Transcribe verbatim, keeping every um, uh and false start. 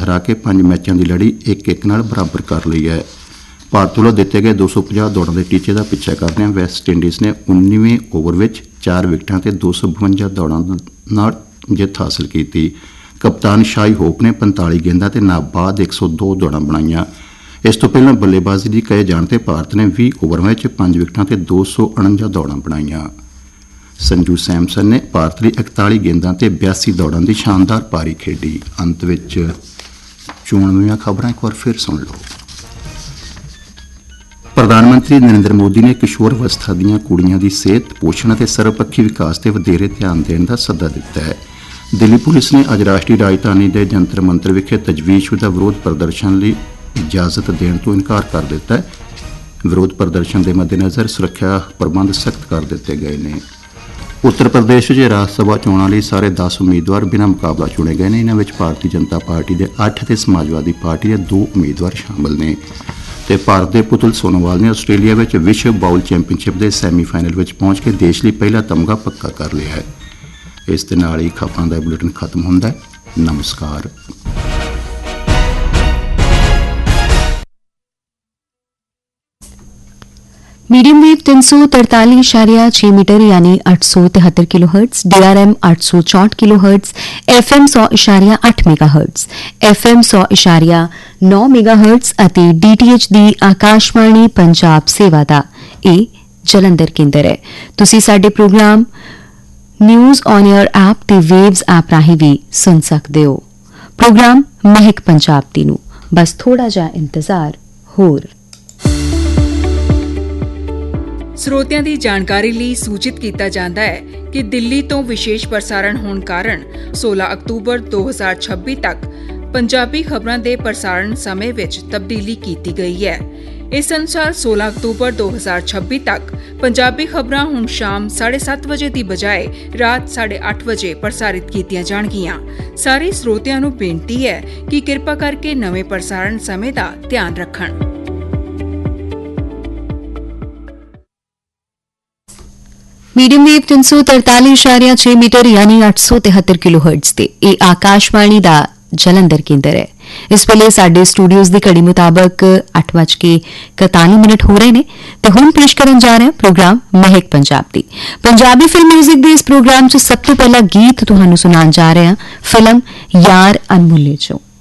हरा के पांच मैचों की लड़ी एक एक नाल बराबर कर ली है। भारत वालों दिते गए दो सौ पचास दौड़ों के टीचे का पिछा करदे वैसट इंडीज़ ने उन्नीवें ओवर में चार विकटां ते दो सौ बवंजा दौड़ों नाल जित हासिल की। कप्तान शाही होप ने पैंताली गेंदा ते नाबाद एक सौ दो दौड़ां बनाईयां। इस तो पहले बल्लेबाजी की कहे जाने ते भारत ने बीस ओवर में पांच विकटां ते दो सौ उणंजा दौड़ां बनाईयां। संजू सैमसन ने भारत लिए इकताली गेंदा ते बयासी दौड़ों की शानदार पारी खेडी। अंत विच चोणवीं खबरां एक बार फिर सुन लो। प्रधानमंत्री नरेंद्र मोदी ने किशोर अवस्था दीआं कुड़ियां दी सेहत, पोषण और सर्वपक्षी विकास ते वधेरे ध्यान देने का सੱਦਾ दिता है। दिल्ली पुलिस ने अज राष्ट्रीय राजधानी के जंतर मंतर विखे तजवीज़शुदा विरोध प्रदर्शन लिए इजाजत देने तो इनकार कर दिता है। विरोध प्रदर्शन के मद्देनज़र सुरक्षा प्रबंध सख्त कर दिते गए हैं। उत्तर प्रदेश में राज सभा चोणों लिए सारे दस उम्मीदवार बिना मुकाबला चुने गए हैं। इन्हां विच भारतीय जनता पार्टी के अठ ते समाजवादी पार्टी के दो उम्मीदवार शामिल ने। ते भारत के पुतुल सोनोवाल ने आस्ट्रेलिया में विश्व बाउल चैंपीयनशिप के सैमीफाइनल में पहुंच के देश लिए पहला तमगा पक्का कर लिया है। इस दे नाल ही खबरों का बुलेटिन खत्म होता है। नमस्कार। मीडियम वेव तीन सौ तरतालीस इशारिया छह मीटर यानी अठ सौ तिहत्तर kilo hertz, D R M अठ सौ चौंठ किलो हर्ट्स, एफ एम सौ इशारिया अठ मेगा हर्ट्स, एफ एम सौ इशारिया नौ मेगा हर्ट्स ਅਤੇ डी टी एच ਦੀ ਆਕਾਸ਼ਵਾਣੀ ਪੰਜਾਬ ਸੇਵਾ ਦਾ ਇਹ ਜਲੰਧਰ ਕੇਂਦਰ ਹੈ। ਤੁਸੀਂ ਸਾਡੇ programme news on air app ਤੇ ਵੇਵਜ਼ ਐਪ ਰਾਹੀਂ ਵੀ ਸੁਣ ਸਕਦੇ ਹੋ। ਪ੍ਰੋਗਰਾਮ ਮਹਿਕ ਪੰਜਾਬ ਦੀ ਨੂੰ ਬਸ ਥੋੜਾ ਜਿਹਾ ਇੰਤਜ਼ਾਰ ਹੋਰ। ਸਰੋਤਿਆਂ ਦੀ ਜਾਣਕਾਰੀ ਲਈ ਸੂਚਿਤ ਕੀਤਾ ਜਾਂਦਾ ਹੈ ਕਿ ਦਿੱਲੀ ਤੋਂ ਵਿਸ਼ੇਸ਼ ਪ੍ਰਸਾਰਣ ਹੋਣ ਕਾਰਨ सोलह ਅਕਤੂਬਰ दो हज़ार छब्बीस ਤੱਕ ਪੰਜਾਬੀ ਖਬਰਾਂ ਦੇ ਪ੍ਰਸਾਰਣ ਸਮੇਂ ਵਿੱਚ ਤਬਦੀਲੀ ਕੀਤੀ ਗਈ ਹੈ। ਇਸ ਅਨੁਸਾਰ सोलह ਅਕਤੂਬਰ दो हज़ार छब्बीस ਤੱਕ ਪੰਜਾਬੀ ਖਬਰਾਂ ਹੁਣ ਸ਼ਾਮ साढ़े सात ਵਜੇ ਦੀ ਬਜਾਏ ਰਾਤ साढ़े आठ ਵਜੇ ਪ੍ਰਸਾਰਿਤ ਕੀਤੀਆਂ ਜਾਣਗੀਆਂ। ਸਾਰੇ ਸਰੋਤਿਆਂ ਨੂੰ ਬੇਨਤੀ ਹੈ ਕਿ ਕਿਰਪਾ ਕਰਕੇ ਨਵੇਂ ਪ੍ਰਸਾਰਣ ਸਮੇਂ ਦਾ ਧਿਆਨ ਰੱਖਣ। मीडियम वेव तीन सौ तरतालीस इशारिया छह मीटर यानी अठ सौ तिहत्तर किलो हर्ट्स ते ਇਹ ਆਕਾਸ਼ਵਾਣੀ ਦਾ ਜਲੰਧਰ ਕੇਂਦਰ ਹੈ। ਇਸ ਵੇਲੇ ਸਾਡੇ ਸਟੂਡੀਓਜ਼ ਦੀ ਘੜੀ ਮੁਤਾਬਕ ਅੱਠ ਵੱਜ ਕੇ ਇਕਤਾਲੀ ਮਿੰਟ ਹੋ ਰਹੇ ਨੇ ਤੇ ਹੁਣ ਪੇਸ਼ ਕਰਨ ਜਾ ਰਹੇ ਹਾਂ ਪ੍ਰੋਗਰਾਮ ਮਹਿਕ ਪੰਜਾਬ ਦੀ। ਪੰਜਾਬੀ ਫਿਲਮ ਮਿਊਜ਼ਿਕ ਦੇ ਇਸ ਪ੍ਰੋਗਰਾਮ 'ਚ ਸਭ ਤੋਂ ਪਹਿਲਾ ਗੀਤ ਤੁਹਾਨੂੰ ਸੁਣਾਉਣ ਜਾ ਰਹੇ ਹਾਂ ਫਿਲਮ ਯਾਰ ਅਨਮੁੱਲੇ 'ਚੋਂ।